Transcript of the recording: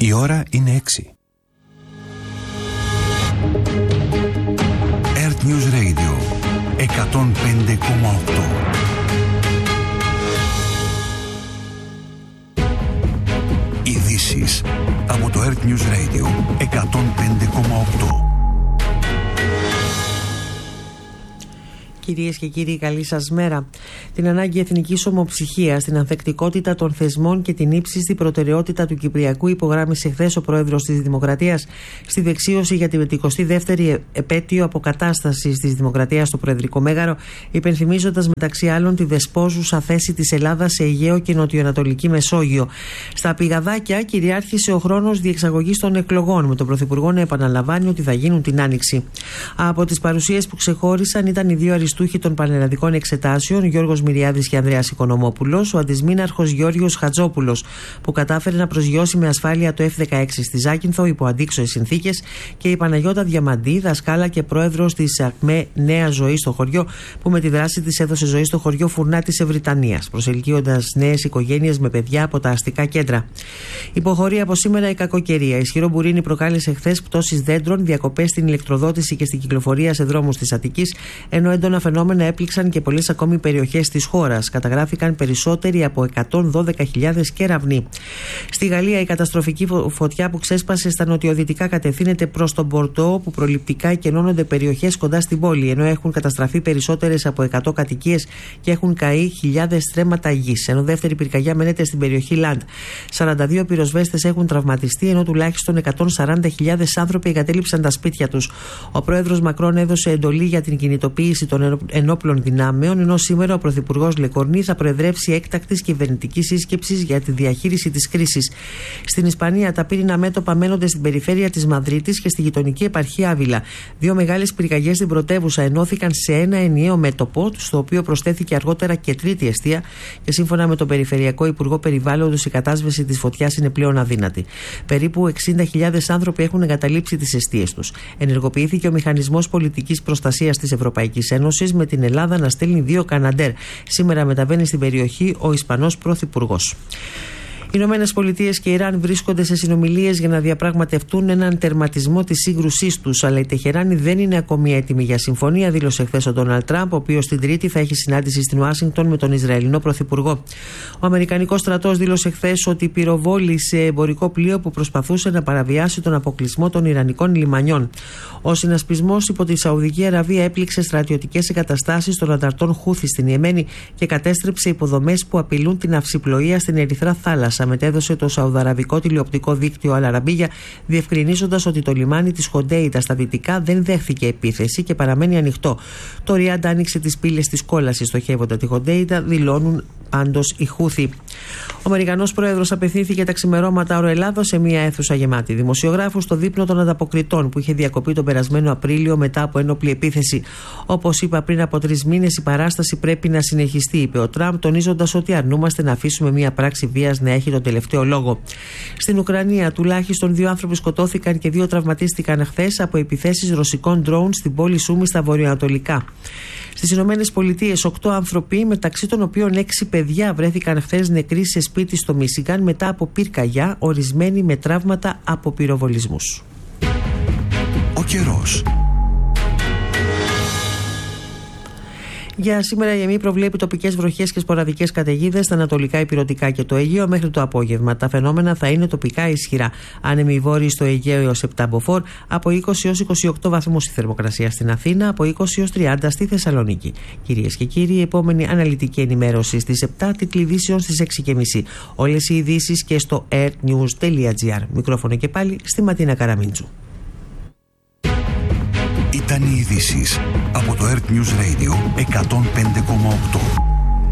Η ώρα είναι 6. Earth News Radio 105,8. Ειδήσεις από το Earth News Radio 105,8. Κυρίες και κύριοι, καλή σας μέρα. Την ανάγκη εθνικής ομοψυχίας, την ανθεκτικότητα των θεσμών και την ύψιστη προτεραιότητα του Κυπριακού υπογράμμισε χθες ο Πρόεδρος της Δημοκρατίας στη δεξίωση για την 22η επέτειο αποκατάστασης της Δημοκρατίας στο Προεδρικό Μέγαρο, υπενθυμίζοντας μεταξύ άλλων τη δεσπόζουσα θέση της Ελλάδας σε Αιγαίο και Νοτιοανατολική Μεσόγειο. Στα πηγαδάκια κυριάρχησε ο χρόνος διεξαγωγής των εκλογών, με τον Πρωθυπουργό να επαναλαμβάνει ότι θα γίνουν την Άνοιξη. Από τις παρουσίες που ξεχώρισαν ήταν οι δύο αριστούχοι των πανελλαδικών εξετάσεων, Γιώργος Μυριάδης και Ανδρέας Οικονομόπουλος, ο αντισμήναρχος Γιώργος Χατζόπουλος, που κατάφερε να προσγειώσει με ασφάλεια το F-16 στη Ζάκυνθο υπό αντίξωες συνθήκες, και η Παναγιώτα Διαμαντή, δασκάλα και πρόεδρος της ΑΚΜΕ Νέα Ζωή στο χωριό, που με τη δράση της έδωσε ζωή στο χωριό Φουρνά της Ευρυτανίας, προσελκύοντας νέες οικογένειες με παιδιά από τα αστικά κέντρα. Υποχωρεί από σήμερα η κακοκαιρία. Ισχυρό μπουρίνι προκάλεσε χθες πτώσεις δέντρων, διακοπές στην ηλεκτροδότηση και στην κυκλοφορία σε δρόμους της Αττικής, ενώ έντονα φαινόμενα έπληξαν και πολλές ακόμη περιοχές της χώρας. Καταγράφηκαν περισσότεροι από 112.000 κεραυνοί. Στη Γαλλία, η καταστροφική φωτιά που ξέσπασε στα νοτιοδυτικά κατευθύνεται προς τον Μπορντό, που προληπτικά εκενώνονται περιοχές κοντά στην πόλη, ενώ έχουν καταστραφεί περισσότερες από 100 κατοικίες και έχουν καεί χιλιάδες στρέμματα γης. Ενώ δεύτερη πυρκαγιά μένεται στην περιοχή Λαντ. 42 πυροσβέστες έχουν τραυματιστεί, ενώ τουλάχιστον 140.000 άνθρωποι εγκατέλειψαν τα σπίτια τους. Ο πρόεδρος Μακρόν έδωσε εντολή για την κινητοποίηση των ενόπλων δυνάμεων, ενώ σήμερα ο πρωθυπουργός Λεκορνή θα προεδρεύσει έκτακτης κυβερνητικής σύσκεψης για τη διαχείριση της κρίσης. Στην Ισπανία, τα πύρινα μέτωπα μένονται στην περιφέρεια της Μαδρίτης και στη γειτονική επαρχία Άβυλα. Δύο μεγάλες πυρκαγιές στην πρωτεύουσα ενώθηκαν σε ένα ενιαίο μέτωπο, στο οποίο προσθέθηκε αργότερα και τρίτη εστία, και σύμφωνα με τον Περιφερειακό Υπουργό Περιβάλλοντος, η κατάσβεση της φωτιάς είναι πλέον αδύνατη. Περίπου 60.000 άνθρωποι έχουν εγκαταλείψει τις εστίες τους. Ενεργοποιήθηκε ο Μηχανισμός Πολιτικής Προστασίας της Ευρωπαϊκής Ένωσης, με την Ελλάδα να στέλνει 2 Καναντέρ. Σήμερα μεταβαίνει στην περιοχή ο Ισπανός Πρωθυπουργός. Οι Ηνωμένες Πολιτείες και Ιράν βρίσκονται σε συνομιλίες για να διαπραγματευτούν έναν τερματισμό της σύγκρουσής τους, αλλά η Τεχεράνη δεν είναι ακόμη έτοιμη για συμφωνία, δήλωσε χθες ο Ντόναλντ Τραμπ, ο οποίος την Τρίτη θα έχει συνάντηση στην Ουάσιγκτον με τον Ισραηλινό Πρωθυπουργό. Ο Αμερικανικός στρατός δήλωσε χθες ότι πυροβόλησε εμπορικό πλοίο που προσπαθούσε να παραβιάσει τον αποκλεισμό των Ιρανικών λιμανιών. Ο συνασπισμός υπό τη Σαουδική Αραβία έπληξε στρατιωτικές εγκαταστάσεις των ανταρτών Χούθη στην Ιεμένη και κατέστρεψε υποδομές που απειλούν την αυσιπλοεία στην Ερυθρά Θάλασσα, μετέδωσε το σαουδαραβικό τηλεοπτικό δίκτυο Αλαραμπίγια, διευκρινίζοντας ότι το λιμάνι της Χοντέιτα στα δυτικά δεν δέχθηκε επίθεση και παραμένει ανοιχτό. Το Ριάντ άνοιξε τις πύλες της κόλασης στοχεύοντα τη Χοντέιτα, δηλώνουν πάντως οι Χούθη. Ο Αμερικανός πρόεδρος απευθύνθηκε τα ξημερώματα Αεροελλάδος σε μια αίθουσα γεμάτη δημοσιογράφους στο δείπνο των ανταποκριτών, που είχε διακοπεί τον περασμένο Απρίλιο μετά από ένοπλη επίθεση. Όπως είπα πριν από 3 μήνες, η παράσταση πρέπει να συνεχιστεί, είπε ο Τραμπ, τονίζοντας ότι αρνούμαστε να αφήσουμε μια πράξη βίας να έχει τον τελευταίο λόγο. Στην Ουκρανία, τουλάχιστον 2 άνθρωποι σκοτώθηκαν και 2 τραυματίστηκαν χθες από επιθέσεις ρωσικών ντρόουν στην πόλη Σούμι στα βορειοανατολικά. Στις Ηνωμένες Πολιτείες, 8 άνθρωποι, μεταξύ των οποίων 6 παιδιά, βρέθηκαν χθες νεκροί σε σπίτι στο Μίσιγκαν μετά από πυρκαγιά, ορισμένοι με τραύματα από πυροβολισμούς. Ο καιρός. Για σήμερα η ΕΜΗ προβλέπει τοπικές βροχές και σποραδικές καταιγίδες στα ανατολικά ηπειρωτικά και το Αιγαίο μέχρι το απόγευμα. Τα φαινόμενα θα είναι τοπικά ισχυρά. Άνεμοι βόρειοι στο Αιγαίο έως 7 μποφόρ, από 20 έως 28 βαθμούς η θερμοκρασία στην Αθήνα, από 20 έως 30 στη Θεσσαλονίκη. Κυρίες και κύριοι, η επόμενη αναλυτική ενημέρωση στις 7, τίτλοι ειδήσεων στις 6.30. Όλες οι ειδήσεις και στο airnews.gr. Μικρόφωνο και πάλι στη Ματίνα Καραμίντσου. Ήταν οι ειδήσεις από το Earth News Radio 105,8.